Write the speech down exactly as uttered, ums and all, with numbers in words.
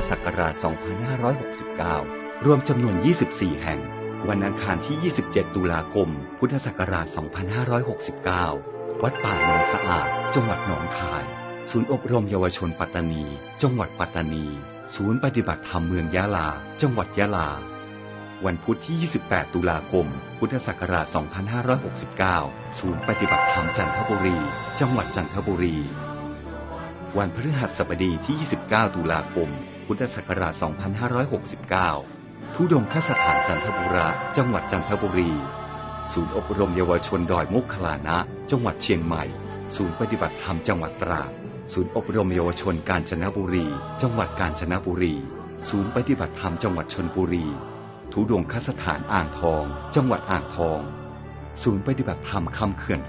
ศักราช สองพันห้าร้อยหกสิบเก้า รวมจำนวน ยี่สิบสี่ แห่ง วันอังคารที่ ยี่สิบเจ็ด ตุลาคม พุทธศักราช สองพันห้าร้อยหกสิบเก้า วัดป่าโนนสะอาด จังหวัดหนองคาย ศูนย์อบรมเยาวชนปัตตานี จังหวัดปัตตานี ศูนย์ปฏิบัติธรรมเมืองยะลา จังหวัดยะลา วันพุธที่ ยี่สิบแปด ตุลาคม พุทธศักราช สองพันห้าร้อยหกสิบเก้า ศูนย์ปฏิบัติธรรมจันทบุรี จังหวัดจันทบุรี วันพฤหัสบดีที่ ยี่สิบเก้า ตุลาคม พุทธศักราช สองพันห้าร้อยหกสิบเก้า ธุดงคสถานจันทบุรี จังหวัดจันทบุรี ศูนย์อบรมเยาวชนดอยมุขลานะ จังหวัดเชียงใหม่ ศูนย์ปฏิบัติธรรมจังหวัดตราด ศูนย์อบรมเยาวชนกาญจนบุรี จังหวัดกาญจนบุรี ศูนย์ปฏิบัติธรรมจังหวัดชลบุรี ธุดงคสถานอ่างทอง จังหวัดอ่างทอง ศูนย์ปฏิบัติธรรมคำเขื่อน